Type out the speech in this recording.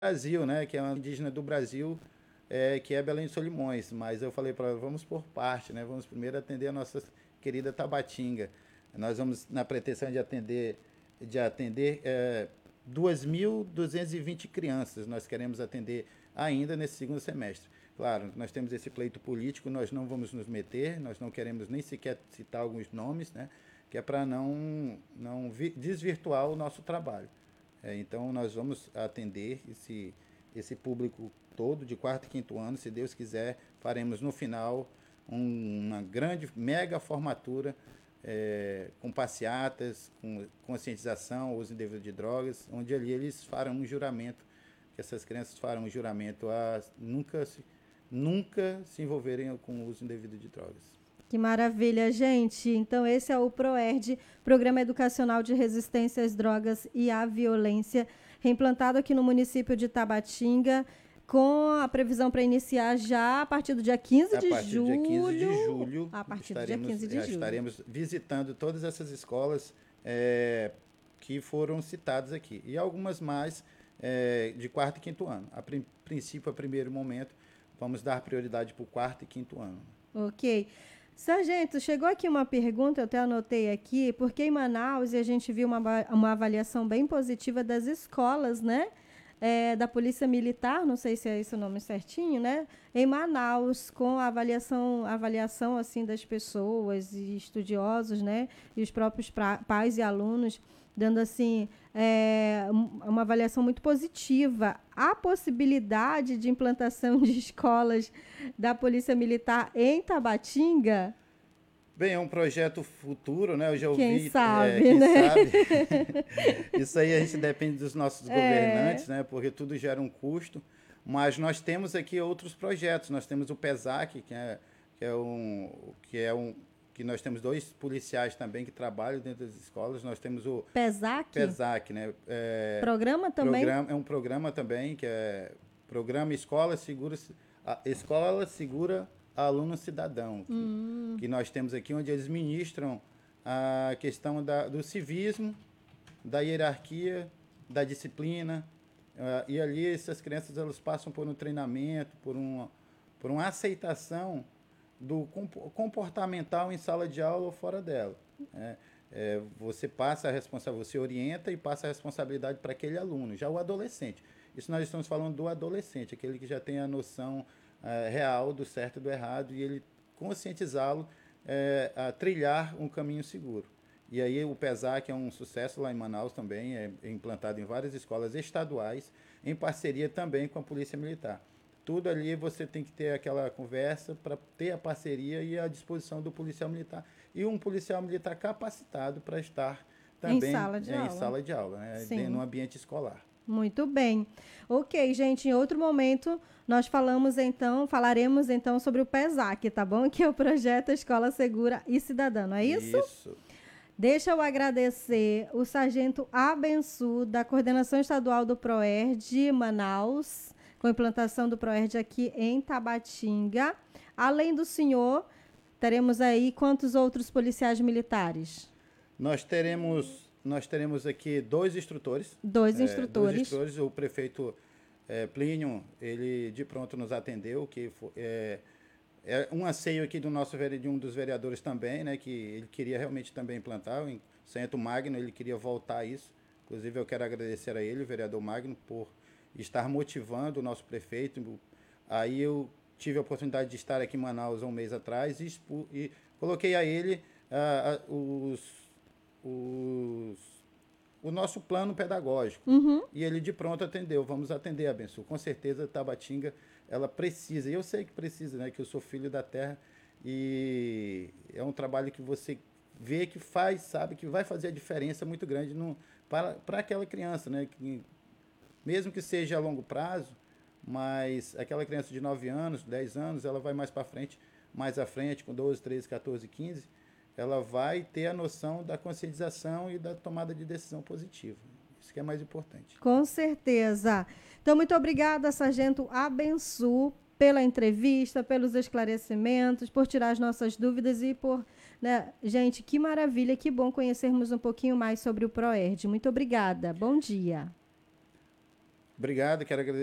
Brasil, né, que é uma indígena do Brasil, que é Belém de Solimões, mas eu falei para ela, vamos por parte, né, vamos primeiro atender a nossa querida Tabatinga. Nós vamos na pretensão de atender 2.220 crianças, nós queremos atender ainda nesse segundo semestre. Claro, nós temos esse pleito político, nós não vamos nos meter, nós não queremos nem sequer citar alguns nomes, né, que é para não desvirtuar o nosso trabalho. Então, nós vamos atender esse público todo de quarto e quinto ano. Se Deus quiser, faremos no final uma grande, mega formatura com passeatas, com conscientização, uso indevido de drogas, onde ali eles farão um juramento, que essas crianças farão um juramento a nunca se envolverem com o uso indevido de drogas. Que maravilha, gente. Então, esse é o PROERD, Programa Educacional de Resistência às Drogas e à Violência, reimplantado aqui no município de Tabatinga, com a previsão para iniciar já a partir do dia 15 de julho. A partir do dia 15 de julho. A partir do dia 15 de julho. Estaremos visitando todas essas escolas que foram citadas aqui. E algumas mais de quarto e quinto ano. A princípio, a primeiro momento, vamos dar prioridade para o quarto e quinto ano. Ok. Sargento, chegou aqui uma pergunta, eu até anotei aqui, porque em Manaus a gente viu uma avaliação bem positiva das escolas, né? Da Polícia Militar, não sei se é esse o nome certinho, né? Em Manaus, com a avaliação assim, das pessoas e estudiosos, né? E os próprios pais e alunos, dando assim uma avaliação muito positiva. Há possibilidade de implantação de escolas da Polícia Militar em Tabatinga? Bem, é um projeto futuro, né? Eu já ouvi. Quem sabe, quem né? sabe. Isso aí a gente depende dos nossos governantes, né? Porque tudo gera um custo. Mas nós temos aqui outros projetos. Nós temos o PESAC, que nós temos 2 policiais também que trabalham dentro das escolas. Nós temos o PESAC, né? Programa também? É um programa também, que é Programa Escola Segura Aluno Cidadão, que nós temos aqui, onde eles ministram a questão do civismo, da hierarquia, da disciplina, e ali essas crianças elas passam por um treinamento, por uma aceitação do comportamental em sala de aula ou fora dela. Você você orienta e passa a responsabilidade para aquele aluno, já o adolescente. Isso nós estamos falando do adolescente, aquele que já tem a noção real do certo e do errado, e ele conscientizá-lo a trilhar um caminho seguro. E aí o PESAC é um sucesso lá em Manaus também, é implantado em várias escolas estaduais, em parceria também com a Polícia Militar. Tudo ali você tem que ter aquela conversa para ter a parceria e a disposição do policial militar. E um policial militar capacitado para estar também em sala de aula, né? No ambiente escolar. Muito bem. Ok, gente, em outro momento nós falaremos então sobre o PESAC, tá bom? Que é o Projeto Escola Segura e Cidadã, não é isso? Isso. Deixa eu agradecer o Sargento Abençu, da Coordenação Estadual do PROERD de Manaus, com implantação do PROERD aqui em Tabatinga. Além do senhor, teremos aí quantos outros policiais militares? Nós teremos aqui 2 instrutores. 2 instrutores. 2 instrutores. O prefeito Plínio, ele de pronto nos atendeu, que é um anseio aqui de um dos vereadores também, né, que ele queria realmente também implantar, o Sargento Magno, ele queria voltar a isso. Inclusive, eu quero agradecer a ele, o vereador Magno, por estar motivando o nosso prefeito. Aí eu tive a oportunidade de estar aqui em Manaus há um mês atrás e coloquei a ele o nosso plano pedagógico. E ele de pronto atendeu. Vamos atender, Abençoe. Com certeza, Tabatinga, ela precisa, e eu sei que precisa, né, que eu sou filho da terra, e é um trabalho que você vê que sabe que vai fazer a diferença muito grande para aquela criança, né, que, mesmo que seja a longo prazo, mas aquela criança de 9 anos, 10 anos, ela vai mais à frente, com 12, 13, 14, 15, ela vai ter a noção da conscientização e da tomada de decisão positiva. Isso que é mais importante. Com certeza. Então, muito obrigada, Sargento Abençu, pela entrevista, pelos esclarecimentos, por tirar as nossas dúvidas e por... né? Gente, que maravilha, que bom conhecermos um pouquinho mais sobre o PROERD. Muito obrigada. Bom dia. Obrigado, quero agradecer.